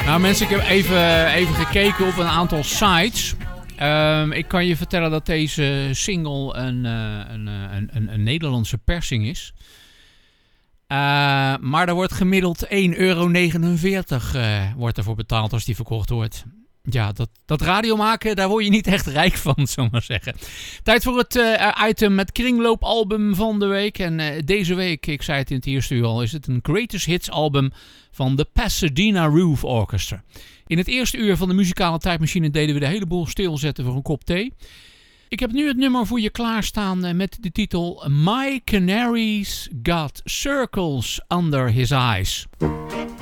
Nou mensen, ik heb even gekeken op een aantal sites. Ik kan je vertellen dat deze single een Nederlandse persing is. Maar er wordt gemiddeld €1,49 wordt ervoor betaald als die verkocht wordt. Ja, dat radio maken, daar word je niet echt rijk van, zullen we maar zeggen. Tijd voor het item met kringloopalbum van de week. En deze week, ik zei het in het eerste uur al, is het een Greatest Hits album van de Pasadena Roof Orchestra. In het eerste uur van de muzikale tijdmachine deden we de hele boel stilzetten voor een kop thee. Ik heb nu het nummer voor je klaarstaan met de titel My Canary's Got Circles Under His Eyes.